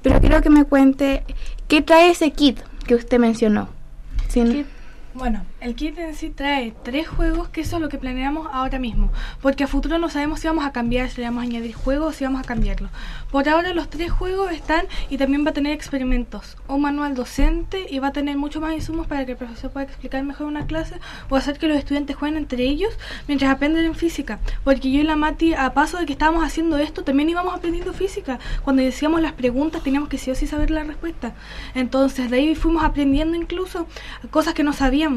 pero quiero que me cuente qué trae ese kit que usted mencionó. Kit. Bueno, el kit en sí trae 3 juegos, que eso es lo que planeamos ahora mismo, porque a futuro no sabemos si vamos a cambiar, si le vamos a añadir juegos o si vamos a cambiarlo. Por ahora los 3 juegos están, y también va a tener experimentos, un manual docente, y va a tener mucho más insumos para que el profesor pueda explicar mejor una clase o hacer que los estudiantes jueguen entre ellos mientras aprenden en física, porque yo y la Mati, a paso de que estábamos haciendo esto, también íbamos aprendiendo física. Cuando decíamos las preguntas teníamos que sí o sí saber la respuesta, entonces de ahí fuimos aprendiendo incluso cosas que no sabíamos.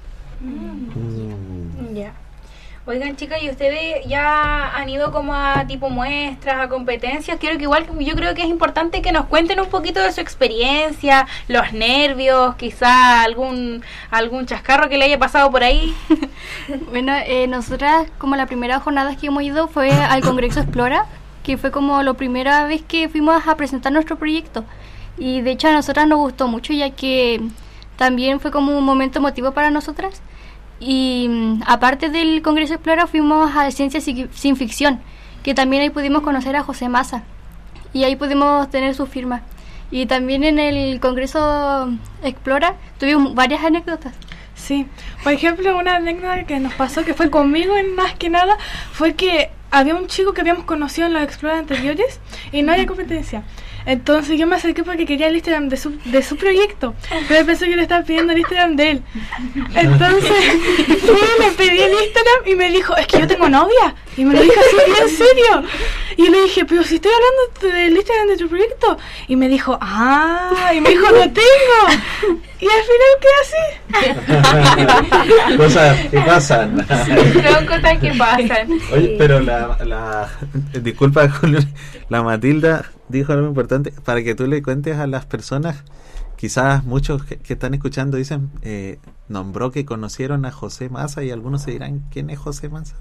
Ya. Oigan, chicas, ¿y ustedes ya han ido como a tipo muestras, a competencias? Quiero que igual, yo creo que es importante que nos cuenten un poquito de su experiencia, los nervios, quizá algún chascarro que le haya pasado por ahí. Bueno, nosotras como la primera jornada que hemos ido fue al Congreso Explora, que fue como la primera vez que fuimos a presentar nuestro proyecto. Y de hecho a nosotras nos gustó mucho, ya que también fue como un momento emotivo para nosotras. Y aparte del Congreso Explora fuimos a Ciencia Sin Ficción, que también ahí pudimos conocer a José Massa y ahí pudimos tener su firma. Y también en el Congreso Explora tuvimos varias anécdotas. Sí, por ejemplo, una anécdota que nos pasó, que fue conmigo más que nada, fue que había un chico que habíamos conocido en los Explora anteriores y no había competencia. Entonces yo me acerqué porque quería el Instagram de su proyecto, pero pensé que le estaba pidiendo el Instagram de él. Entonces le pedí el Instagram y me dijo, es que yo tengo novia. Y me lo dijo así, en serio. Y le dije, pero si estoy hablando del Instagram de tu proyecto. Y me dijo, y me dijo, lo tengo. Y al final quedé así. Cosas que pasan. Son cosas que pasan. Oye, pero disculpa, Julio, la Matilda dijo algo importante para que tú le cuentes a las personas. Quizás muchos que están escuchando dicen, nombró que conocieron a José Massa y algunos se dirán, ¿quién es José Massa?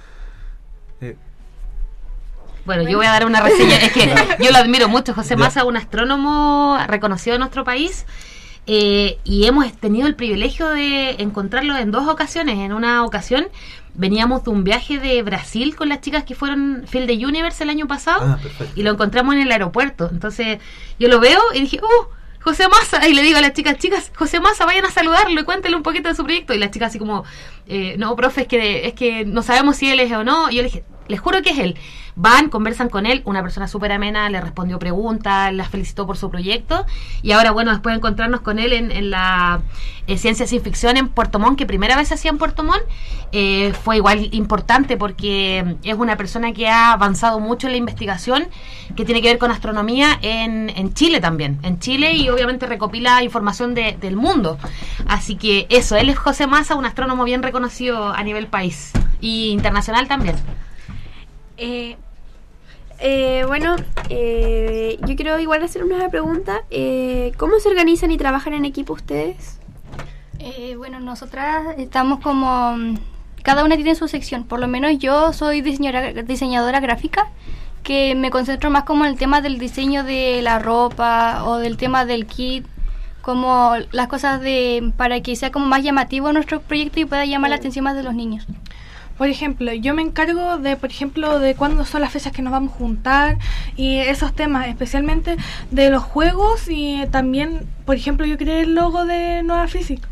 Bueno, yo voy a dar una reseña. Es que yo lo admiro mucho. José Massa es un astrónomo reconocido en nuestro país. Y hemos tenido el privilegio de encontrarlo en 2 ocasiones. En una ocasión veníamos de un viaje de Brasil con las chicas que fueron Field the Universe el año pasado, y lo encontramos en el aeropuerto. Entonces yo lo veo y dije, José Massa, y le digo a las chicas, José Massa, vayan a saludarlo y cuéntenle un poquito de su proyecto. Y las chicas así como, no, profe, es que no sabemos si él es o no. Y yo le dije, les juro que es él. Van, conversan con él, una persona súper amena, le respondió preguntas, las felicitó por su proyecto, y ahora, bueno, después de encontrarnos con él en la Ciencia Sin Ficción en Puerto Montt, que primera vez se hacía en Puerto Montt, fue igual importante porque es una persona que ha avanzado mucho en la investigación que tiene que ver con astronomía en Chile también, y obviamente recopila información del mundo. Así que eso, él es José Massa, un astrónomo bien reconocido a nivel país y internacional también. Yo quiero igual hacer una pregunta. ¿Cómo se organizan y trabajan en equipo ustedes? Bueno, nosotras estamos como... cada una tiene su sección. Por lo menos yo soy diseñadora gráfica, que me concentro más como en el tema del diseño de la ropa o del tema del kit, como las cosas para que sea como más llamativo nuestro proyecto y pueda llamar la atención más de los niños. Por ejemplo, yo me encargo de cuándo son las fechas que nos vamos a juntar y esos temas, especialmente de los juegos, y también, por ejemplo, yo creé el logo de Nueva Física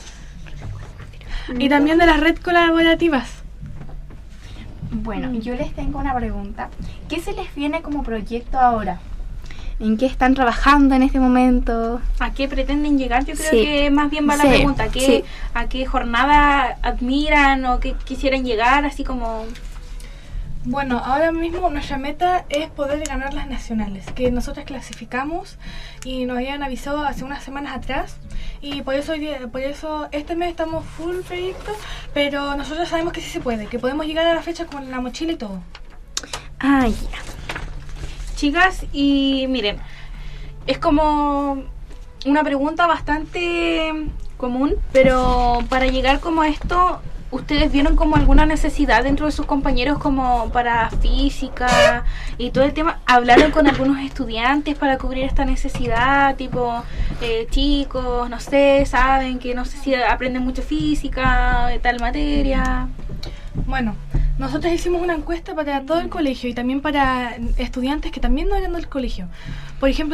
y también de las redes colaborativas. Bueno, yo les tengo una pregunta. ¿Qué se les viene como proyecto ahora? ¿En qué están trabajando en este momento? ¿A qué pretenden llegar? Yo creo que más bien va la pregunta. ¿A qué jornada admiran o qué quisieran llegar? Así como... Bueno, ahora mismo nuestra meta es poder ganar las nacionales, que nosotros clasificamos y nos habían avisado hace unas semanas atrás, y por eso este mes estamos full proyecto, pero nosotros sabemos que sí se puede, que podemos llegar a la fecha con la mochila y todo. Ya. Chicas, y miren, es como una pregunta bastante común, pero para llegar como a esto, ¿ustedes vieron como alguna necesidad dentro de sus compañeros como para física y todo el tema? ¿Hablaron con algunos estudiantes para cubrir esta necesidad? Tipo, chicos, no sé, saben que no sé si aprenden mucho física, de tal materia. Bueno, nosotros hicimos una encuesta para todo el colegio y también para estudiantes que también no eran del colegio. Por ejemplo,